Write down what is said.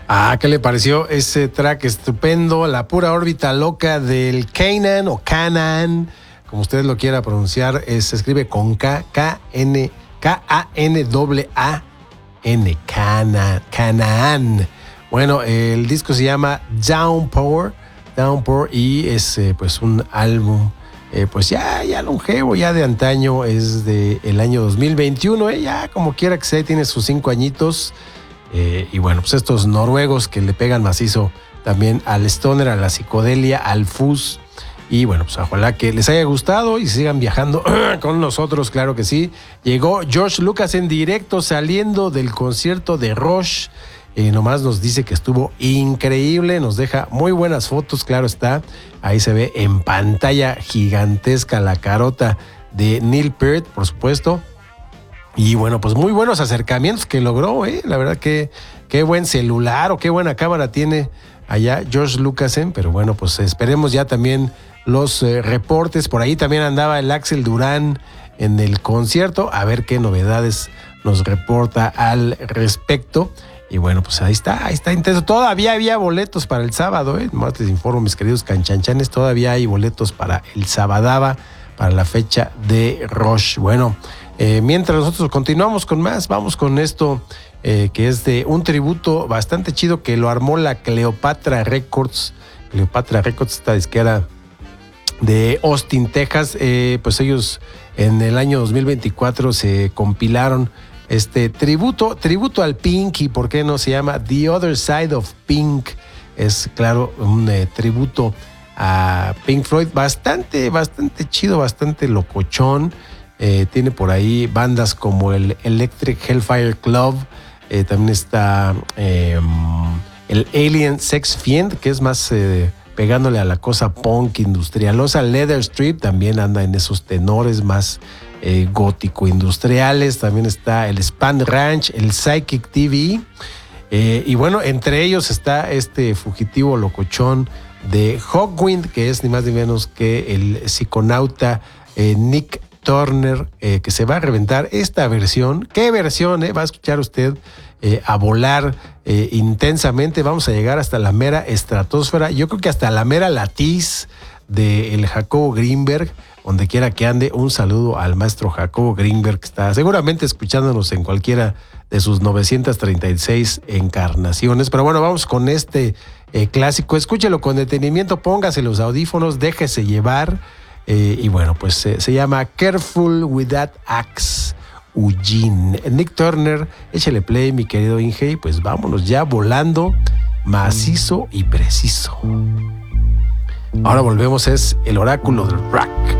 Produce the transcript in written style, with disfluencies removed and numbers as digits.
¿Qué le pareció ese track estupendo? La pura órbita loca del Canaan o Canaan, como usted lo quiera pronunciar, se escribe con K, K-N, K-A-N-A-N, Canaan. Bueno, el disco se llama Downpour y es pues un álbum pues ya longevo, ya de antaño, es del año 2021, ya como quiera que sea, tiene sus 5 añitos. Y bueno, pues estos noruegos que le pegan macizo también al stoner, a la psicodelia, al fuzz. Y bueno, pues ojalá que les haya gustado y sigan viajando con nosotros, claro que sí. Llegó George Lucas en directo saliendo del concierto de Rush. Nomás nos dice que estuvo increíble, nos deja muy buenas fotos, claro está. Ahí se ve en pantalla gigantesca la carota de Neil Peart, por supuesto. Y bueno, pues muy buenos acercamientos que logró, la verdad que qué buen celular o qué buena cámara tiene allá George Lucasen, pero bueno, pues esperemos ya también los reportes. Por ahí también andaba el Axel Durán en el concierto, a ver qué novedades nos reporta al respecto. Y bueno, pues ahí está intenso. Todavía había boletos para el sábado, Más les informo, mis queridos canchanchanes, todavía hay boletos para el Sabadaba, para la fecha de Rush. Bueno, mientras nosotros continuamos con más, vamos con esto que es de un tributo bastante chido que lo armó la Cleopatra Records. Cleopatra Records, esta disquera de Austin, Texas. Pues ellos en el año 2024 se compilaron este tributo al Pink, y por qué no se llama The Other Side of Pink. Es claro un tributo a Pink Floyd, bastante chido, bastante locochón. Tiene por ahí bandas como el Electric Hellfire Club, también está el Alien Sex Fiend, que es más pegándole a la cosa punk industrialosa. Leather Strip también anda en esos tenores más gótico industriales. También está el Span Ranch, el Psychic TV, y bueno, entre ellos está este fugitivo locochón de Hawkwind, que es ni más ni menos que el psiconauta Nick Turner, que se va a reventar esta versión. ¿Qué versión? Va a escuchar usted a volar intensamente. Vamos a llegar hasta la mera estratosfera, yo creo que hasta la mera latiz del Jacobo Greenberg, donde quiera que ande. Un saludo al maestro Jacobo Greenberg, que está seguramente escuchándonos en cualquiera de sus 936 encarnaciones. Pero bueno, vamos con este clásico. Escúchelo con detenimiento, póngase los audífonos, déjese llevar. Y bueno, pues se llama Careful with That Axe, Eugene. Nick Turner, échale play, mi querido Inge, y pues vámonos ya volando macizo y preciso. Ahora volvemos, es el oráculo del rock.